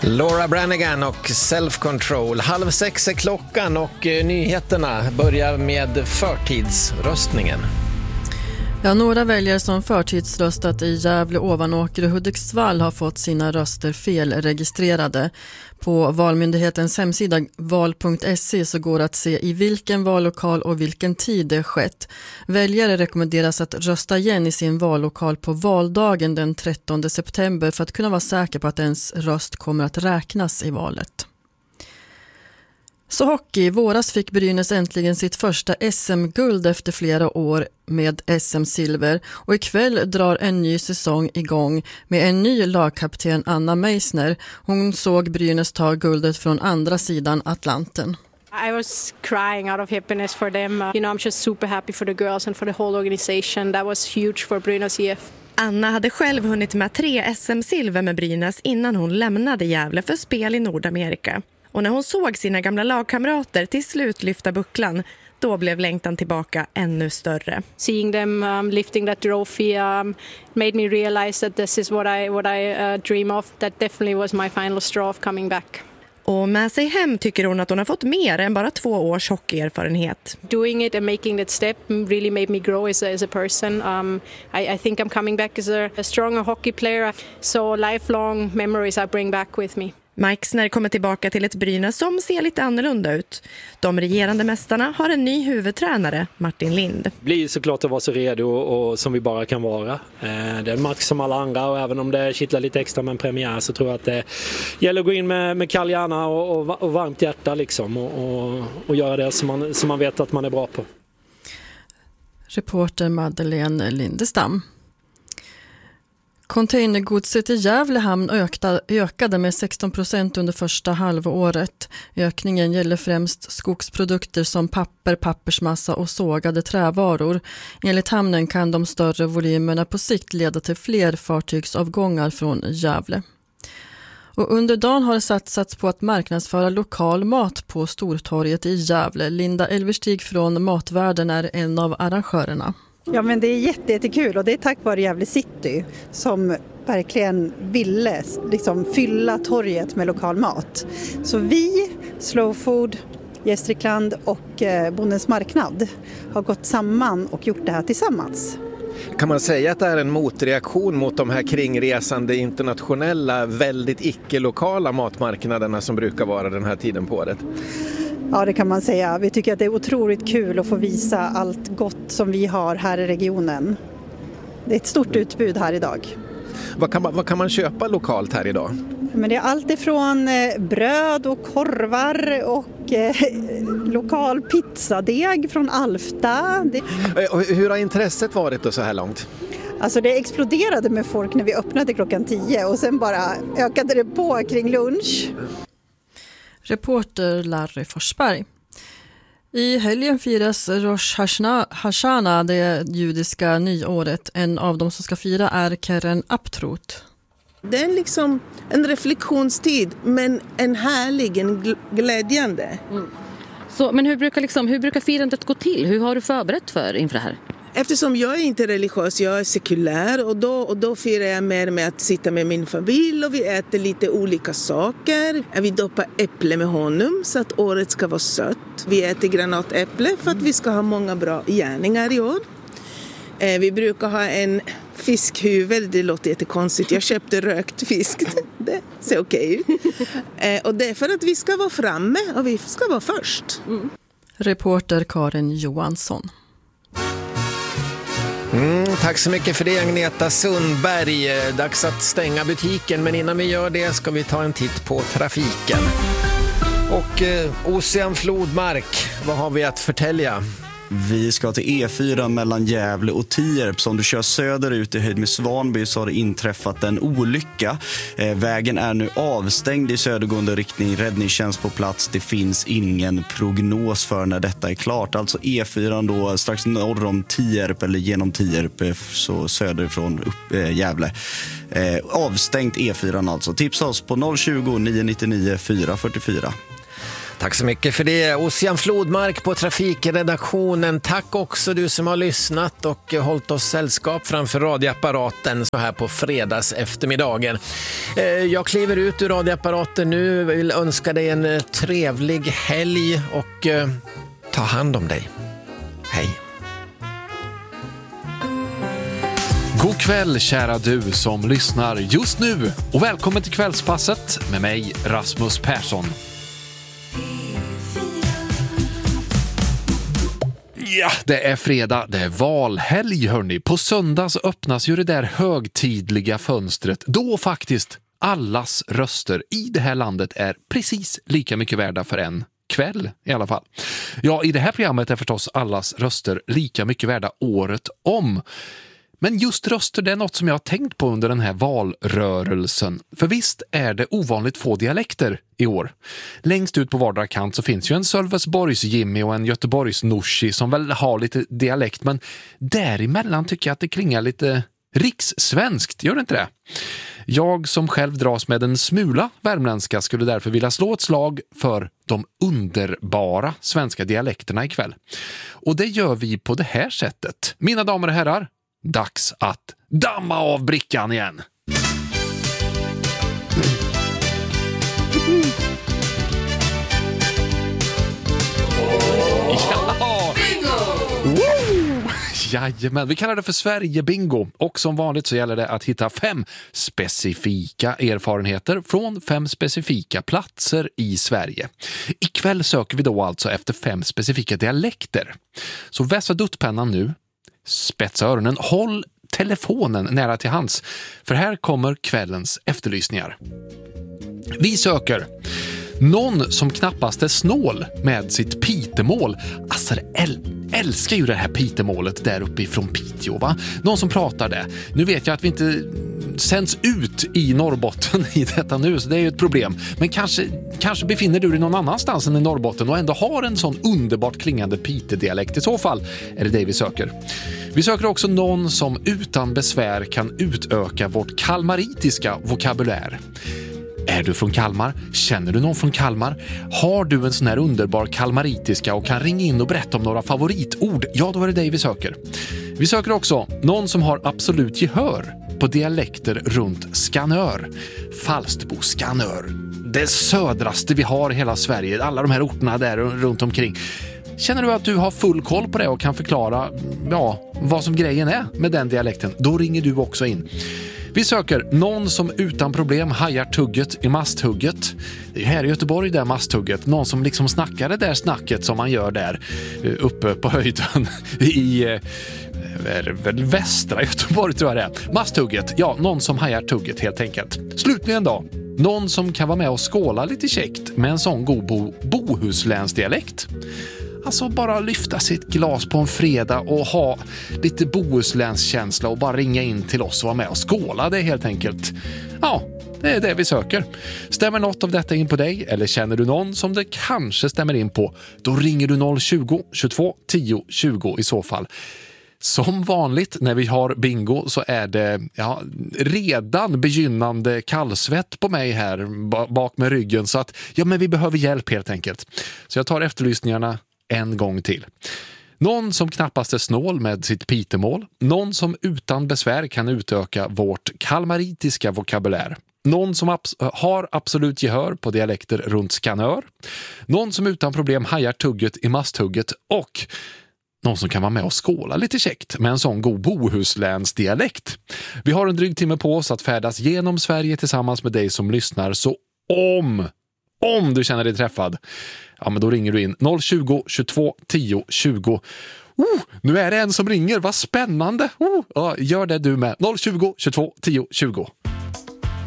Laura Branigan och Self Control. 5:30 är klockan och nyheterna börjar med förtidsröstningen. Ja, några väljare som förtidsröstat i Gävle, Ovanåker och Hudiksvall har fått sina röster felregistrerade. På Valmyndighetens hemsida val.se så går att se i vilken vallokal och vilken tid det skett. Väljare rekommenderas att rösta igen i sin vallokal på valdagen den 13 september för att kunna vara säker på att ens röst kommer att räknas i valet. Så hockey. I våras fick Brynäs äntligen sitt första SM-guld efter flera år med SM-silver. Och ikväll drar en ny säsong igång med en ny lagkapten, Anna Meisner. Hon såg Brynäs ta guldet från andra sidan Atlanten. I was crying out of happiness for them. I'm just super happy for the girls and for the whole organization. That was huge for Brynäs IF. Anna hade själv hunnit med 3 SM-silver med Brynäs innan hon lämnade Gävle för spel i Nordamerika. Och när hon såg sina gamla lagkamrater till slut lyfta bucklan, då blev längtan tillbaka ännu större. Seeing them lifting that trophy made me realize that this is what I dream of. That definitely was my final straw of coming back. Och med sig hem tycker hon att hon har fått mer än bara 2 års hockeyerfarenhet. Doing it and making that step really made me grow as a person. I think I'm coming back as a stronger hockey player. So lifelong memories I bring back with me. Meisner kommer tillbaka till ett Brynäs som ser lite annorlunda ut. De regerande mästarna har en ny huvudtränare, Martin Lind. Det blir såklart att vara så redo och som vi bara kan vara. Det är en match som alla andra och även om det kittlar lite extra med en premiär så tror jag att det gäller att gå in med kall hjärna och varmt hjärta liksom, och göra det som man vet att man är bra på. Reporter Madeleine Lindestam. Containergodset i Gävle hamn ökade med 16% under första halvåret. Ökningen gäller främst skogsprodukter som papper, pappersmassa och sågade trävaror. Enligt hamnen kan de större volymerna på sikt leda till fler fartygsavgångar från Gävle. Och under dagen har det satsats på att marknadsföra lokal mat på Stortorget i Gävle. Linda Elverstig från Matvärlden är en av arrangörerna. Ja, men det är jättekul och det är tack vare Gävle City som verkligen ville fylla torget med lokal mat. Så vi, Slow Food, Gästrikland och Bondens marknad har gått samman och gjort det här tillsammans. Kan man säga att det är en motreaktion mot de här kringresande internationella, väldigt icke-lokala matmarknaderna som brukar vara den här tiden på året? Ja, det kan man säga. Vi tycker att det är otroligt kul att få visa allt gott som vi har här i regionen. Det är ett stort utbud här idag. Vad kan man köpa lokalt här idag? Men det är allt ifrån bröd och korvar och lokal pizzadeg från Alfta. Hur har intresset varit då så här långt? Alltså det exploderade med folk när vi öppnade klockan 10 och sen bara ökade det på kring lunch. Reporter Larry Forsberg. I helgen firas Rosh Hashanah, det judiska nyåret. En av dem som ska fira är Keren Aptrot. Det är liksom en reflektionstid, men en härlig, en glädjande. Så, men hur brukar firandet gå till? Hur har du förberett för inför det här? Eftersom jag är inte religiös, jag är sekulär och då firar jag mer med att sitta med min familj och vi äter lite olika saker. Vi doppar äpple med honung så att året ska vara sött. Vi äter granatäpple för att vi ska ha många bra gärningar i år. Vi brukar ha en fiskhuvud, det låter jättekonstigt. Jag köpte rökt fisk, det ser okej ut. Och det är för att vi ska vara framme och vi ska vara först. Reporter Karin Johansson. Tack så mycket för det, Agneta Sundberg. Dags att stänga butiken, men innan vi gör det ska vi ta en titt på trafiken. Och Ocean Flodmark, vad har vi att förtälja? Vi ska till E4 mellan Gävle och Tierp. Så om du kör söderut i höjd med Svanby så har det inträffat en olycka. Vägen är nu avstängd i södergående riktning. Räddningstjänst på plats. Det finns ingen prognos för när detta är klart. Alltså E4 då strax norr om Tierp eller genom Tierp, så söderifrån upp Gävle. Avstängt E4 alltså. Tipsa oss på 020 999 444. Tack så mycket för det. Ossian Flodmark på trafikredaktionen. Tack också du som har lyssnat och hållit oss sällskap framför radioapparaten så här på fredags eftermiddagen. Jag kliver ut ur radioapparaten nu. Vill önska dig en trevlig helg och ta hand om dig. Hej. God kväll kära du som lyssnar just nu och välkommen till Kvällspasset med mig Rasmus Persson. Ja, det är fredag, det är valhelg hörni. På söndag så öppnas ju det där högtidliga fönstret då faktiskt allas röster i det här landet är precis lika mycket värda för en kväll i alla fall. Ja, i det här programmet är förstås allas röster lika mycket värda året om. Men just röster, det är något som jag har tänkt på under den här valrörelsen. För visst är det ovanligt få dialekter i år. Längst ut på vardera kant så finns ju en Sölvesborgs Jimmy och en Göteborgs Norsi som väl har lite dialekt. Men däremellan tycker jag att det klingar lite rikssvenskt, gör det inte det? Jag som själv dras med en smula värmländska skulle därför vilja slå ett slag för de underbara svenska dialekterna ikväll. Och det gör vi på det här sättet. Mina damer och herrar, dags att damma av brickan igen. Ja! Bingo! Jajamän, vi kallar det för Sverige Bingo. Och som vanligt så gäller det att hitta 5 specifika erfarenheter från 5 specifika platser i Sverige. Ikväll söker vi då alltså efter 5 specifika dialekter. Så vässa duttpennan nu. Spetsa öronen, håll telefonen nära till hands. För här kommer kvällens efterlysningar. Vi söker någon som knappast är snål med sitt pitemål. Alltså älskar ju det här pitemålet där uppe ifrån Piteå, va? Någon som pratar det. Nu vet jag att vi inte sänds ut i Norrbotten i detta nu, så det är ju ett problem. Men kanske befinner du dig någon annanstans än i Norrbotten och ändå har en sån underbart klingande pitedialekt. I så fall är det det vi söker. Vi söker också någon som utan besvär kan utöka vårt kalmaritiska vokabulär. Är du från Kalmar? Känner du någon från Kalmar? Har du en sån här underbar kalmaritiska och kan ringa in och berätta om några favoritord? Ja, då är det dig vi söker. Vi söker också någon som har absolut gehör på dialekter runt Skanör. Falsterbo, Skanör. Det södraste vi har i hela Sverige. Alla de här orterna där runt omkring. Känner du att du har full koll på det och kan förklara vad som grejen är med den dialekten? Då ringer du också in. Vi söker någon som utan problem hajar tugget i masthugget. Det är här i Göteborg där masthugget. Någon som liksom snackar det där snacket som man gör där uppe på höjden i västra Göteborg tror jag det är. Masthugget, ja, någon som hajar tugget helt enkelt. Slutligen då, någon som kan vara med och skåla lite käckt med en sån god bohuslänsdialekt. Alltså bara lyfta sitt glas på en fredag och ha lite Bohuslänskänsla och bara ringa in till oss och vara med och skåla det helt enkelt. Ja, det är det vi söker. Stämmer något av detta in på dig eller känner du någon som det kanske stämmer in på, då ringer du 020 22 10 20 i så fall. Som vanligt när vi har bingo så är det redan begynnande kallsvett på mig här bak med ryggen så att men vi behöver hjälp helt enkelt. Så jag tar efterlysningarna en gång till. Någon som knappast är snål med sitt pitemål. Någon som utan besvär kan utöka vårt kalmaritiska vokabulär. Någon som har absolut gehör på dialekter runt Skanör. Någon som utan problem hajar tugget i masthugget. Och någon som kan vara med och skåla lite käckt med en sån god Bohuslänsdialekt. Vi har en dryg timme på oss att färdas genom Sverige tillsammans med dig som lyssnar. Så om du känner dig träffad, men då ringer du in 020 22 10 20. Nu är det en som ringer, vad spännande. Gör det du med. 020 22 10 20.